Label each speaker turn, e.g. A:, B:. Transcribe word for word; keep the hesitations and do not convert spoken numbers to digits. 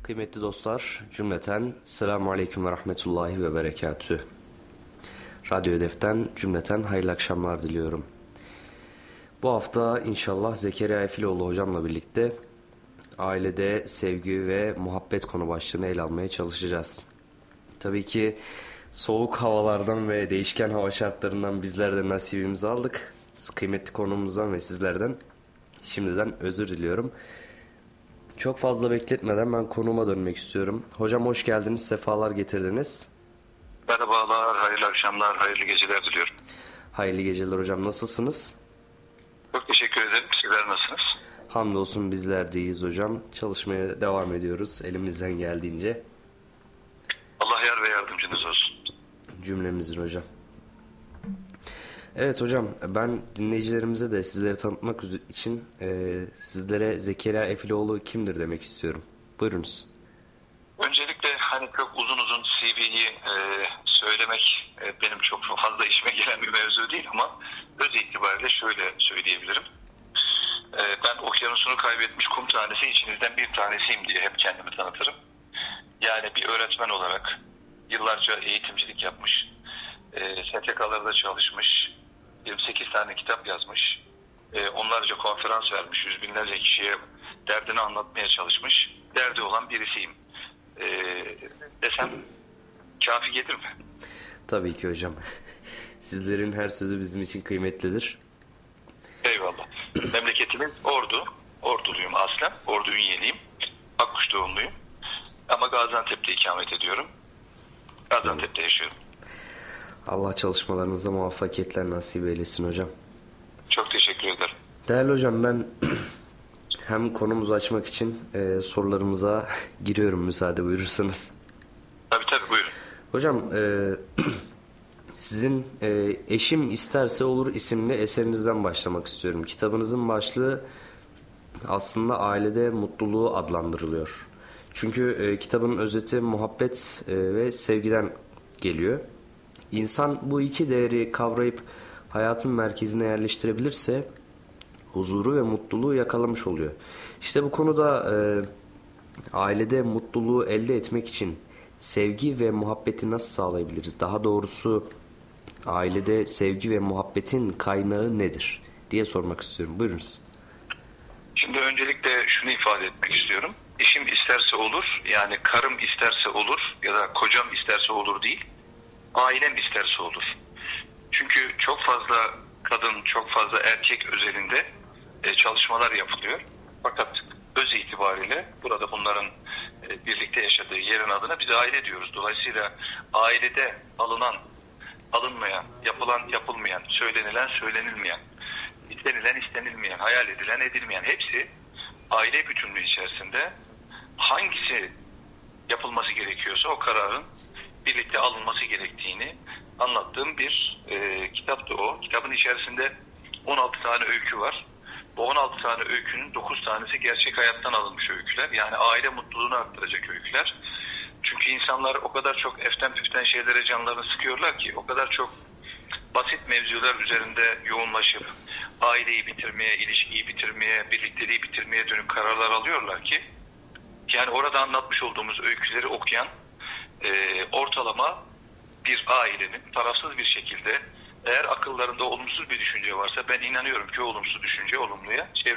A: Kıymetli dostlar, cümleten Selamun Aleyküm ve Rahmetullahi ve Berekatüh. Radyo Hedef'ten cümleten hayırlı akşamlar diliyorum. Bu hafta inşallah Zekeriya Efiloğlu hocamla birlikte ailede sevgi ve muhabbet konu başlığını ele almaya çalışacağız. Tabii ki soğuk havalardan ve değişken hava şartlarından bizler de nasibimizi aldık. Kıymetli konumuzdan ve sizlerden şimdiden özür diliyorum. Çok fazla bekletmeden ben konuma dönmek istiyorum. Hocam hoş geldiniz, sefalar getirdiniz.
B: Merhabalar, hayırlı akşamlar, hayırlı geceler diliyorum.
A: Hayırlı geceler hocam, nasılsınız?
B: Çok teşekkür ederim. Sizler nasılsınız?
A: Hamdolsun bizler de iyiyiz hocam. Çalışmaya devam ediyoruz elimizden geldiğince.
B: Allah yar ve yardımcınız olsun.
A: Cümlemizin hocam. Evet hocam, ben dinleyicilerimize de sizleri tanıtmak için e, sizlere Zekeriya Efiloğlu kimdir demek istiyorum. Buyurunuz.
B: Öncelikle hani çok uzun uzun C V'yi e, söylemek e, benim çok fazla işime gelen bir mevzu değil ama öz itibariyle şöyle söyleyebilirim. E, ben okyanusunu kaybetmiş kum tanesi içinizden bir tanesiyim diye hep kendimi tanıtırım. Yani bir öğretmen olarak yıllarca eğitimcilik yapmış, e, S T K'larda çalışmış, yirmi sekiz tane kitap yazmış, e, onlarca konferans vermiş, yüz binlerce kişiye derdini anlatmaya çalışmış, derdi olan birisiyim. E, desem kafi gelir mi?
A: Tabii ki hocam. Sizlerin her sözü bizim için kıymetlidir.
B: Eyvallah. Memleketimin Ordu, Orduluyum aslen, Ordu Ünyeliyim, Akkuş doğumluyum. Ama Gaziantep'te ikamet ediyorum. Gaziantep'te yaşıyorum.
A: Allah çalışmalarınızda muvaffakiyetler nasip eylesin hocam.
B: Çok teşekkür ederim.
A: Değerli hocam, ben hem konumuzu açmak için e, sorularımıza giriyorum müsaade buyurursanız.
B: Tabii tabii buyurun.
A: Hocam e, sizin e, Eşim İsterse Olur isimli eserinizden başlamak istiyorum. Kitabınızın başlığı aslında ailede mutluluğu adlandırılıyor. Çünkü e, kitabın özeti muhabbet e, ve sevgiden geliyor. İnsan bu iki değeri kavrayıp hayatın merkezine yerleştirebilirse huzuru ve mutluluğu yakalamış oluyor. İşte bu konuda e, ailede mutluluğu elde etmek için sevgi ve muhabbeti nasıl sağlayabiliriz? Daha doğrusu ailede sevgi ve muhabbetin kaynağı nedir diye sormak istiyorum. Buyurunuz.
B: Şimdi öncelikle şunu ifade etmek istiyorum. Eşim isterse olur, yani karım isterse olur ya da kocam isterse olur değil, ailem isterse olur. Çünkü çok fazla kadın, çok fazla erkek özelinde e, çalışmalar yapılıyor. Fakat öz itibariyle burada bunların e, birlikte yaşadığı yerin adına biz aile diyoruz. Dolayısıyla ailede alınan, alınmayan, yapılan, yapılmayan, söylenilen, söylenilmeyen, istenilen, istenilmeyen, hayal edilen, edilmeyen hepsi aile bütünlüğü içerisinde hangisi yapılması gerekiyorsa o kararın birlikte alınması gerektiğini anlattığım bir e, kitaptı o. Kitabın içerisinde on altı tane öykü var. Bu on altı tane öykünün dokuz tanesi gerçek hayattan alınmış öyküler. Yani aile mutluluğunu arttıracak öyküler. Çünkü insanlar o kadar çok eften püften şeylere canlarını sıkıyorlar ki, o kadar çok basit mevzular üzerinde yoğunlaşıp aileyi bitirmeye, ilişkiyi bitirmeye, birlikteliği bitirmeye dönük kararlar alıyorlar ki, yani orada anlatmış olduğumuz öyküleri okuyan e, ortalama bir ailenin tarafsız bir şekilde, eğer akıllarında olumsuz bir düşünce varsa, ben inanıyorum ki olumsuz düşünce olumluya